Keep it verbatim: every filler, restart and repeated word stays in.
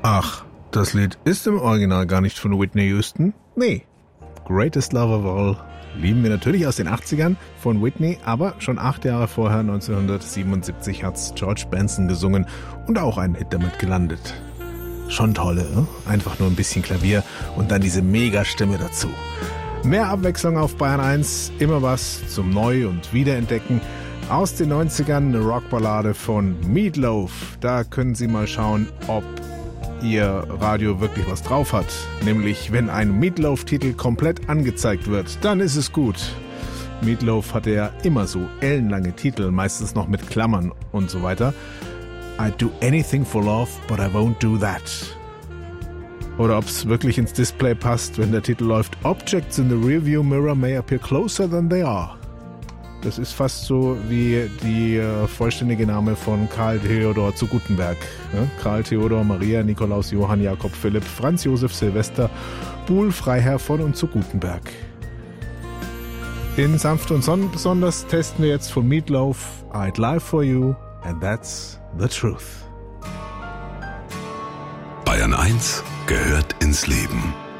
Ach, das Lied ist im Original gar nicht von Whitney Houston? Nee. Greatest Love of All lieben wir natürlich aus den achtzigern von Whitney, aber schon acht Jahre vorher, neunzehnhundertsiebenundsiebzig, hat's George Benson gesungen und auch einen Hit damit gelandet. Schon tolle, ne? Einfach nur ein bisschen Klavier und dann diese Megastimme dazu. Mehr Abwechslung auf Bayern eins, immer was zum Neu- und Wiederentdecken. Aus den neunzigern eine Rockballade von Meatloaf. Da können Sie mal schauen, ob Ihr Radio wirklich was drauf hat. Nämlich, wenn ein Meatloaf-Titel komplett angezeigt wird, dann ist es gut. Meatloaf hatte ja immer so ellenlange Titel, meistens noch mit Klammern und so weiter. I'd do anything for love, but I won't do that. Oder ob es wirklich ins Display passt, wenn der Titel läuft, Objects in the rearview mirror may appear closer than they are. Das ist fast so wie die äh, vollständige Name von Karl Theodor zu Gutenberg. Ne? Karl Theodor, Maria, Nikolaus, Johann, Jakob, Philipp, Franz Josef, Silvester, Buhl, Freiherr von und zu Gutenberg. In Sanft und Son- besonders testen wir jetzt von Meatloaf I'd Lie for You and That's the Truth. Bayern eins gehört ins Leben.